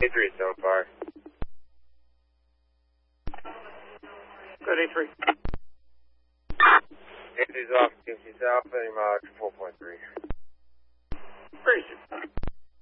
A3 so far. Good, A3. A3's off, QC South, heading mileage 4.3.